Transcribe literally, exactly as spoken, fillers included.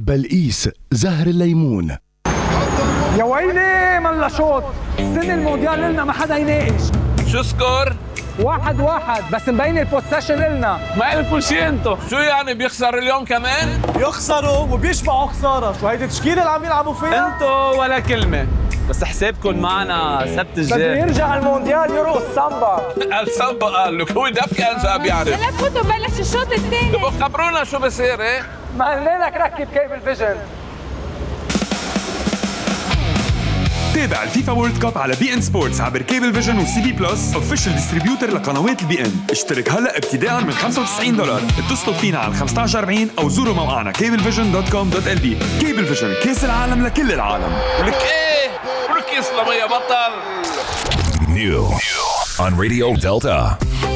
بلقيس زهر الليمون. يا ويلي ملا شوط، السنة المونديال لنا ما حدا يناقش. شو سكور؟ واحد واحد، بس مبين البوسيشن لنا. ما لكم شي انتو. شو يعني بيخسر اليوم كمان؟ يخسروا وبيشبعوا خسارة. شو هيدي التشكيلة اللي عم يلعبوا فيها؟ انتو ولا كلمة، بس حسابكم معنا سبت بده الجاي. يرجع المونديال يرقص سامبا. السامبا قال لك هو دب كان بيعرف. هلا فوتوا بلش الشوط الثاني. خبرونا شو بصير. ايه ما قلنا لك ركب كيبل فيجن. تابع الفيفا وورلد كاب على بي ان سبورتس عبر كيبل فيجن وسي بي بلس اوفيشال ديستريبيوتر لقنوات البي ان. اشترك هلا ابتداء من خمسة وتسعين دولار. اتصلوا فينا على خمسة عشر أربعين او زوروا موقعنا كيبل فيجن دوت كوم دوت ال بي. كيبل فيجن، كاس العالم لكل العالم. ولك ايه ولك يسلم يا بطل. New on Radio Delta.